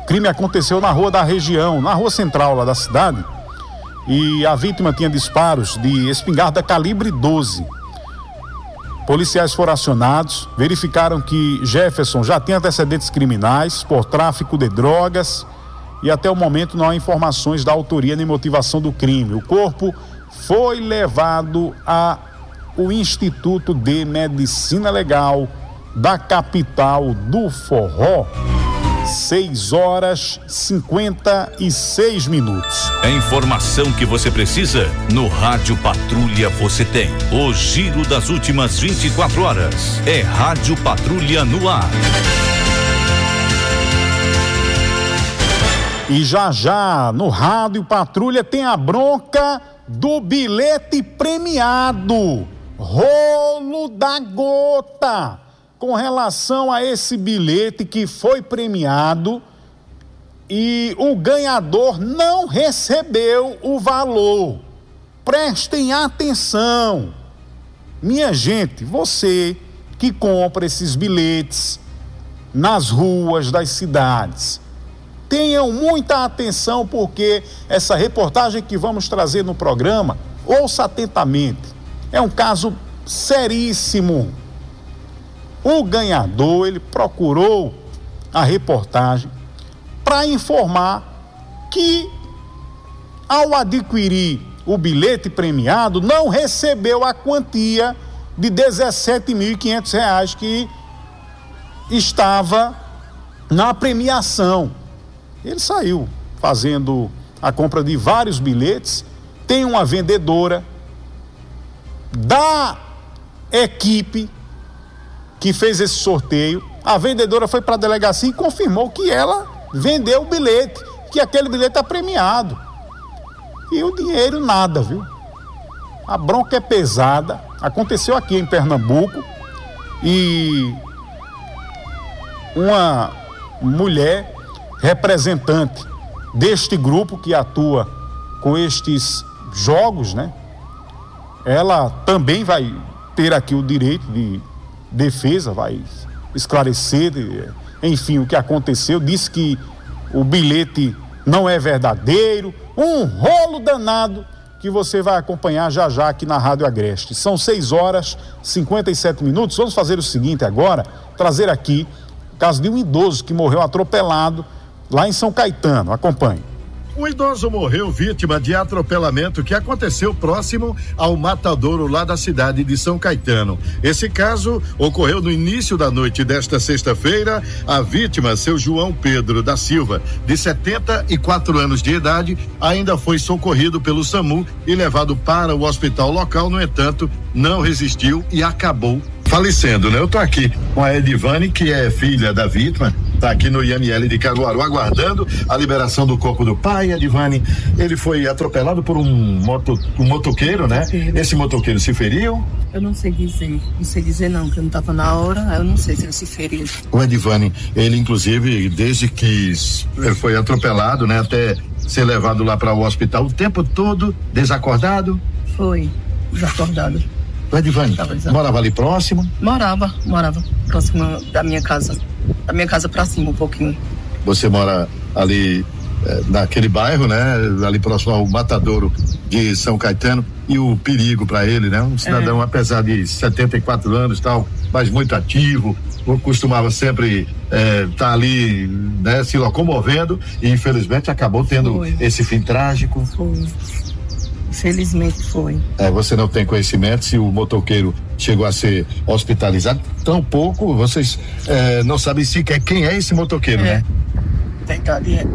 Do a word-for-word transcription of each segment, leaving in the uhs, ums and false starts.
crime aconteceu na rua da região, na rua central lá da cidade, e a vítima tinha disparos de espingarda calibre doze. Policiais foram acionados, verificaram que Jefferson já tinha antecedentes criminais por tráfico de drogas e até o momento não há informações da autoria nem motivação do crime. O corpo foi levado ao Instituto de Medicina Legal da capital do forró. seis horas e cinquenta e seis minutos. A informação que você precisa no Rádio Patrulha você tem. O giro das últimas vinte e quatro horas. É Rádio Patrulha no ar. E já já no Rádio Patrulha tem a bronca do bilhete premiado. Rolo da gota. Com relação a esse bilhete que foi premiado e o ganhador não recebeu o valor. Prestem atenção. Minha gente, você que compra esses bilhetes nas ruas das cidades, tenham muita atenção, porque essa reportagem que vamos trazer no programa, ouça atentamente, é um caso seríssimo. O ganhador, ele procurou a reportagem para informar que, ao adquirir o bilhete premiado, não recebeu a quantia de dezessete mil e quinhentos reais que estava na premiação. Ele saiu fazendo a compra de vários bilhetes, tem uma vendedora da equipe que fez esse sorteio. A vendedora foi para a delegacia e confirmou que ela vendeu o bilhete, que aquele bilhete está premiado. E o dinheiro nada, viu? A bronca é pesada. Aconteceu aqui em Pernambuco e uma mulher representante deste grupo que atua com estes jogos, né? Ela também vai ter aqui o direito de defesa, vai esclarecer, enfim, o que aconteceu. Disse que o bilhete não é verdadeiro, um rolo danado que você vai acompanhar já já aqui na Rádio Agreste. São seis horas e cinquenta e sete minutos. Vamos fazer o seguinte agora, trazer aqui o caso de um idoso que morreu atropelado lá em São Caetano. Acompanhe. Um idoso morreu vítima de atropelamento que aconteceu próximo ao matadouro lá da cidade de São Caetano. Esse caso ocorreu no início da noite desta sexta-feira. A vítima, seu João Pedro da Silva, de setenta e quatro anos de idade, ainda foi socorrido pelo SAMU e levado para o hospital local. No entanto, não resistiu e acabou falecendo, né? Eu tô aqui com a Edivane, que é filha da vítima, tá aqui no I M L de Caruaru, aguardando a liberação do corpo do pai. Edivane, ele foi atropelado por um, moto, um motoqueiro, né? Esse motoqueiro se feriu? Eu não sei dizer, não sei dizer não, que eu não tava na hora, eu não sei se ele se feriu. O Edivane, ele inclusive, desde que ele foi atropelado, né? Até ser levado lá para o hospital, o tempo todo desacordado? Foi, desacordado. O Edivane, morava ali próximo? Morava, morava próximo da minha casa, da minha casa pra cima um pouquinho. Você mora ali eh, naquele bairro, né? Ali próximo ao matadouro de São Caetano, e o perigo para ele, né? Um cidadão, é. apesar de setenta e quatro anos e tal, mas muito ativo, costumava sempre estar eh, tá ali, né? Se locomovendo, e infelizmente acabou tendo Foi. esse fim trágico. Foi. Infelizmente foi. É, você não tem conhecimento se o motoqueiro chegou a ser hospitalizado? Tampouco, vocês é, não sabem sequer quem é esse motoqueiro, é. né? Tem ali. É.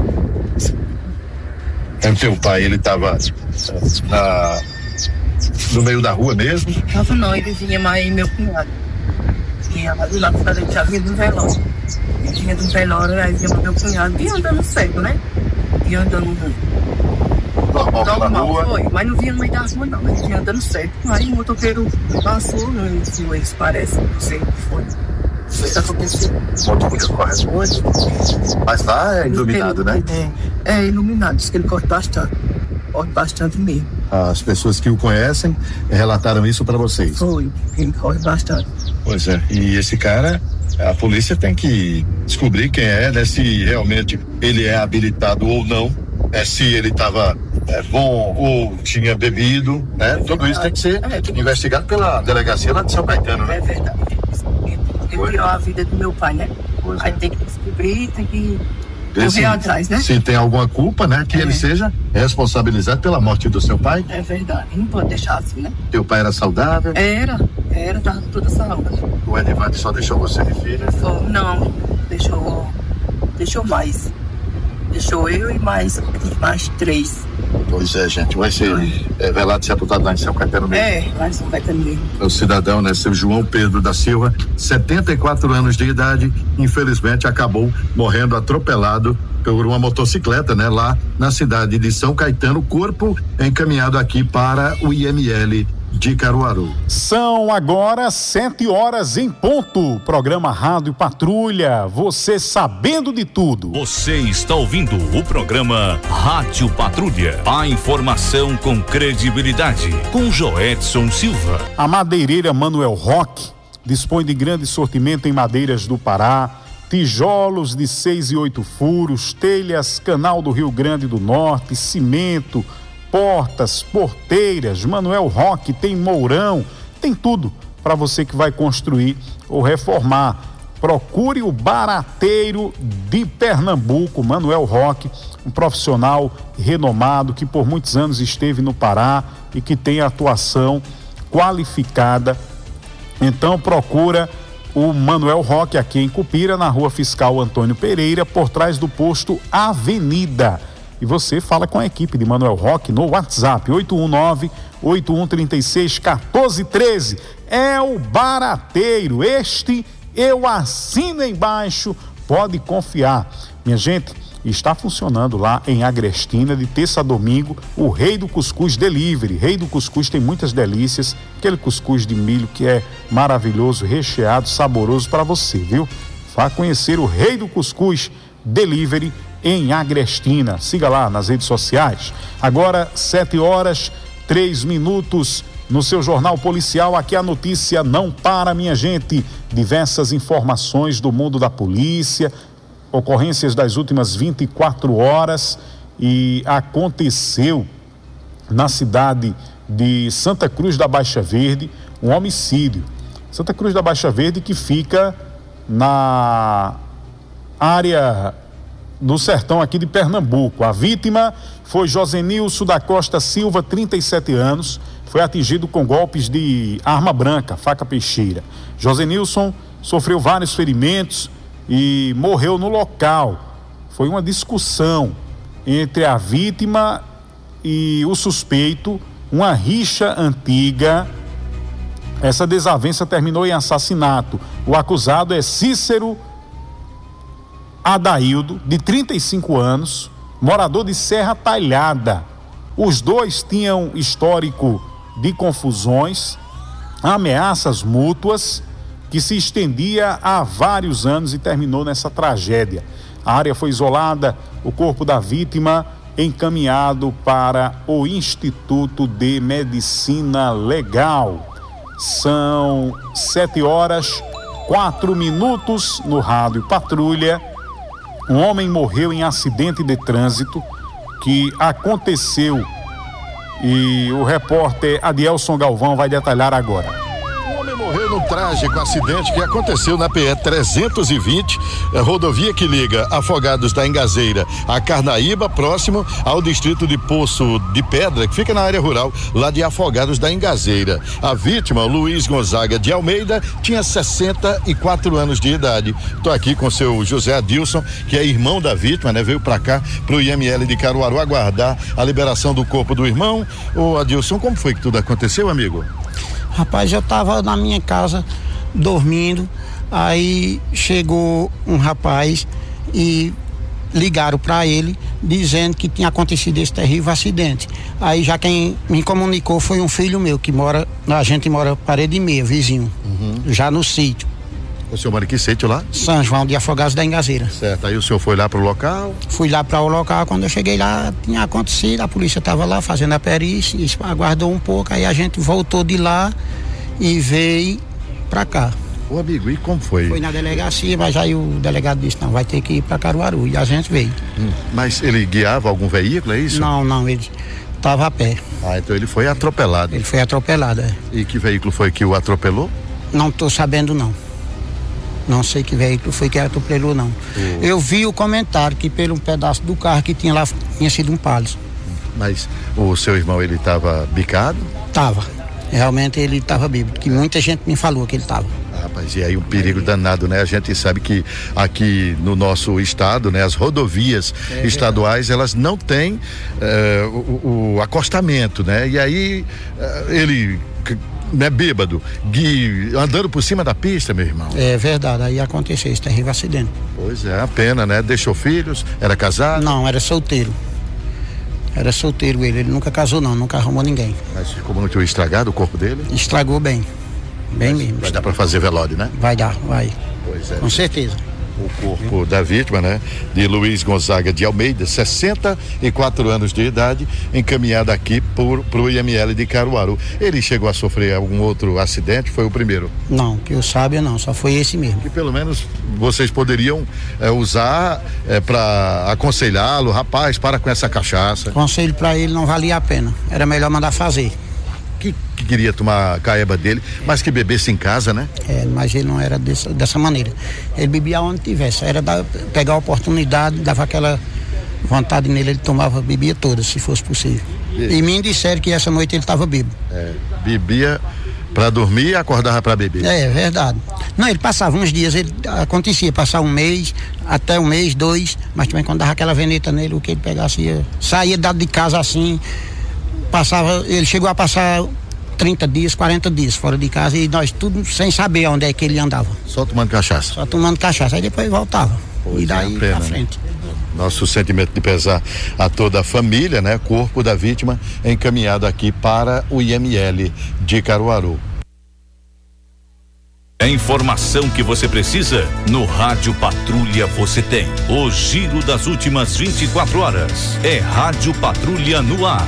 É o teu pai, ele estava na no meio da rua mesmo? Tava não, ele vinha mais meu cunhado. Vinha lá do lado da gente, já vinha do velório. Ele vinha do velório, aí vinha meu cunhado, vinha andando cego, né? Vinha andando normal, normal rua. Foi, mas não vinha no meio da rua não, ele vinha andando cego. Aí o motoqueiro passou, não viu eles, parece, não sei o que foi. Foi que aconteceu. O motoqueiro corresponde? Mas lá é iluminado, ele, né? É, é iluminado, diz que ele corre bastante. Corre bastante mesmo. As pessoas que o conhecem relataram isso para vocês? Foi, ele corre bastante. Pois é, e esse cara A polícia tem que descobrir quem é, né? Se realmente ele é habilitado ou não, é, se ele estava é, bom ou tinha bebido, né? Tudo isso tem que ser investigado pela delegacia lá de São Caetano, né? É verdade. Ele tirou a vida do meu pai, né? Pois Aí é. tem que descobrir, tem que correr se, atrás, né? Se tem alguma culpa, né? Que é. ele seja responsabilizado pela morte do seu pai. É verdade, não pode deixar assim, né? Teu pai era saudável? Era, era, tava toda saúde. O Edivaldo só deixou você de filha? Só, não, deixou, deixou mais. Deixou eu e mais, mais três. Pois é, gente, vai ser é, velado e sepultado lá em São Caetano mesmo. É, lá em São Caetano mesmo. O cidadão, né, seu João Pedro da Silva, setenta e quatro anos de idade, infelizmente acabou morrendo atropelado por uma motocicleta, né, lá na cidade de São Caetano, corpo encaminhado aqui para o I M L de Caruaru. São agora sete horas em ponto. Programa Rádio Patrulha, você sabendo de tudo. Você está ouvindo o programa Rádio Patrulha. A informação com credibilidade, com Joedson Silva. A madeireira Manuel Roque dispõe de grande sortimento em madeiras do Pará, tijolos de seis e oito furos, telhas Canal do Rio Grande do Norte, cimento, portas, porteiras. Manuel Roque tem mourão, tem tudo para você que vai construir ou reformar. Procure o barateiro de Pernambuco, Manuel Roque, um profissional renomado que por muitos anos esteve no Pará e que tem atuação qualificada. Então procura o Manuel Roque aqui em Cupira, na Rua Fiscal Antônio Pereira, por trás do posto Avenida. E você fala com a equipe de Manuel Roque no WhatsApp oito um nove, oito um três seis, um quatro um três. É o barateiro. Este eu assino embaixo. Pode confiar. Minha gente, está funcionando lá em Agrestina, de terça a domingo, o Rei do Cuscuz Delivery. Rei do Cuscuz tem muitas delícias. Aquele cuscuz de milho que é maravilhoso, recheado, saboroso para você, viu? Vá conhecer o Rei do Cuscuz Delivery em Agrestina. Siga lá nas redes sociais. Agora, sete horas, três minutos no seu Jornal Policial. Aqui a notícia não para, minha gente. Diversas informações do mundo da polícia, ocorrências das últimas vinte e quatro horas, e aconteceu na cidade de Santa Cruz da Baixa Verde um homicídio. Santa Cruz da Baixa Verde, que fica na área do sertão aqui de Pernambuco. A vítima foi Josenilson da Costa Silva, trinta e sete anos, foi atingido com golpes de arma branca, faca peixeira. Josenilson sofreu vários ferimentos e morreu no local. Foi uma discussão entre a vítima e o suspeito, uma rixa antiga. Essa desavença terminou em assassinato. O acusado é Cícero Adaildo, de trinta e cinco anos, morador de Serra Talhada. Os dois tinham histórico de confusões, ameaças mútuas, que se estendia há vários anos e terminou nessa tragédia. A área foi isolada, o corpo da vítima encaminhado para o Instituto de Medicina Legal. São sete horas, quatro minutos no Rádio Patrulha. Um homem morreu em acidente de trânsito que aconteceu e o repórter Adielson Galvão vai detalhar agora. Morreu num trágico acidente que aconteceu na P E trezentos e vinte, rodovia que liga Afogados da Engazeira a Carnaíba, próximo ao distrito de Poço de Pedra, que fica na área rural lá de Afogados da Engazeira. A vítima, Luiz Gonzaga de Almeida, tinha sessenta e quatro anos de idade. Estou aqui com o seu José Adilson, que é irmão da vítima, né? Veio para cá, pro I M L de Caruaru, aguardar a liberação do corpo do irmão. Ô Adilson, como foi que tudo aconteceu, amigo? Rapaz, eu tava na minha casa dormindo, aí chegou um rapaz e ligaram para ele dizendo que tinha acontecido esse terrível acidente. Aí já quem me comunicou foi um filho meu que mora, a gente mora parede e meia, vizinho, uhum. já no sítio. O senhor mora em que sítio lá? São João de Afogados da Engazeira. Certo, aí o senhor foi lá pro local? Fui lá para o local, quando eu cheguei lá tinha acontecido, a polícia estava lá fazendo a perícia, aguardou um pouco, aí a gente voltou de lá e veio para cá. Ô amigo, e como foi? Foi na delegacia, mas aí o delegado disse, não, vai ter que ir para Caruaru, e a gente veio. Hum, mas ele guiava algum veículo, é isso? Não, não, ele estava a pé. Ah, então ele foi atropelado. Ele foi atropelado, é. E que veículo foi que o atropelou? Não estou sabendo, não. Não sei que veículo foi que atropelou, não. Oh. Eu vi o comentário que pelo um pedaço do carro que tinha lá, tinha sido um Palio. Mas o seu irmão, ele estava bicado? Tava. Realmente ele estava bêbado, que muita gente me falou que ele estava. Rapaz, e aí um perigo danado, né? A gente sabe que aqui no nosso estado, né? As rodovias é estaduais, elas não têm uh, o, o acostamento, né? E aí uh, ele, né, bêbado, gui, andando por cima da pista, meu irmão. É verdade, aí aconteceu esse terrível acidente. Pois é, a pena, né? Deixou filhos, era casado? Não, era solteiro. Era solteiro ele, ele nunca casou não, nunca arrumou ninguém. Mas ficou muito estragado o corpo dele? Estragou bem, bem Mas mesmo. Vai dar para fazer velório, né? Vai dar, vai. Pois é. Com certeza. O corpo da vítima, né? De Luiz Gonzaga de Almeida, sessenta e quatro anos de idade, encaminhado aqui por, pro I M L de Caruaru. Ele chegou a sofrer algum outro acidente? Foi o primeiro? Não, que eu saiba não, só foi esse mesmo. Que pelo menos vocês poderiam é, usar é, para aconselhá-lo, rapaz, para com essa cachaça. Conselho para ele não valia a pena, era melhor mandar fazer. Que, que queria tomar a caeba dele, mas que bebesse em casa, né? É, mas ele não era dessa, dessa maneira. Ele bebia onde tivesse, era da, pegar a oportunidade, dava aquela vontade nele, ele tomava, bebia toda, se fosse possível. E, e me disseram que essa noite ele estava bêbado. É, bebia para dormir e acordava para beber. É, é verdade. Não, ele passava uns dias, ele acontecia, passar um mês, até um mês, dois, mas também quando dava aquela veneta nele, o que ele pegasse, ia, saía dado de casa assim, passava, ele chegou a passar trinta dias, quarenta dias fora de casa e nós tudo sem saber onde é que ele andava. Só tomando cachaça? Só tomando cachaça, aí depois voltava. Pois e daí é, pena, pra frente. Né? Nosso sentimento de pesar a toda a família, né? Corpo da vítima encaminhado aqui para o I M L de Caruaru. A informação que você precisa no Rádio Patrulha você tem. O giro das últimas vinte e quatro horas. É Rádio Patrulha no ar.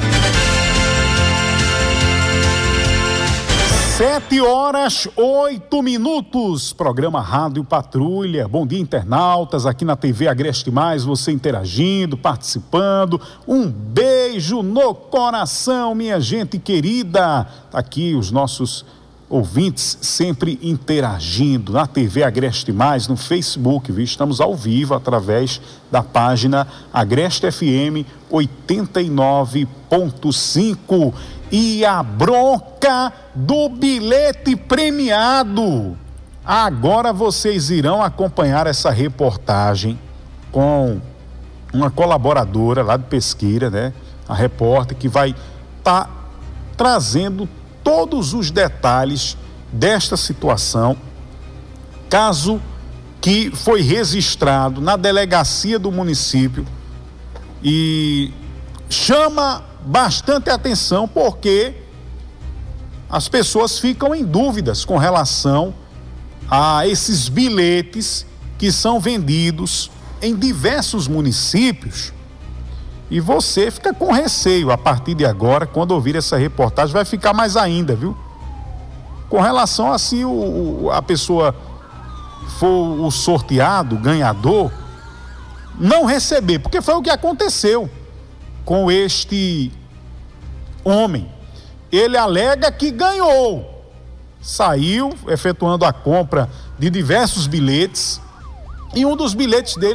Sete horas, oito minutos. Programa Rádio Patrulha. Bom dia, internautas. Aqui na T V Agreste Mais, você interagindo, participando. Um beijo no coração, minha gente querida. Tá aqui os nossos ouvintes sempre interagindo na T V Agreste Mais, no Facebook, viu? Estamos ao vivo através da página Agreste F M oitenta e nove ponto cinco. E a bronca do bilhete premiado. Agora vocês irão acompanhar essa reportagem com uma colaboradora lá de Pesqueira, né? A repórter que vai estar tá trazendo todos os detalhes desta situação, caso que foi registrado na delegacia do município e chama bastante atenção porque as pessoas ficam em dúvidas com relação a esses bilhetes que são vendidos em diversos municípios. E você fica com receio a partir de agora, quando ouvir essa reportagem, vai ficar mais ainda, viu? Com relação a se o, a pessoa for o sorteado, o ganhador, não receber, porque foi o que aconteceu com este homem. Ele alega que ganhou, saiu efetuando a compra de diversos bilhetes e um dos bilhetes dele